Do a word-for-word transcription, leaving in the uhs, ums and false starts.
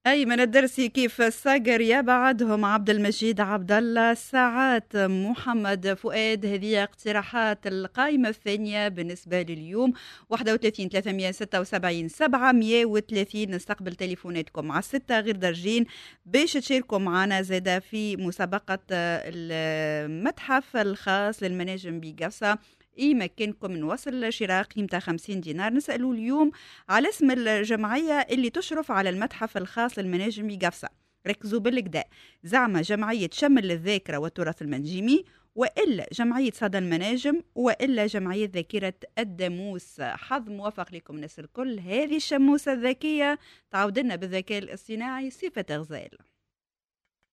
أيمن الدرسي كيف الصقر يبعدهم عبد المجيد عبد الله الساعات محمد فؤاد. هذه اقتراحات القائمة الثانية بالنسبة لليوم. واحد وثلاثين ثلاثمية وستة وسبعين سبعمية وثلاثين. نستقبل تليفوناتكم على ستة غير درجين باش تشاركوا معنا زادة في مسابقة المتحف الخاص للمناجم بقفصة. يمكنكم نوصل شراء قيمتها خمسين دينار. نسألوا اليوم على اسم الجمعية اللي تشرف على المتحف الخاص للمناجم بقفصة. ركزوا بالكدا، زعما جمعية شمل الذاكرة والتراث المنجمي، وإلا جمعية صدى المناجم، وإلا جمعية ذاكرة الداموس. حظ موفق لكم الناس الكل. هذه الشموسة الذكية تعودنا بالذكاء الاصطناعي صفة غزال.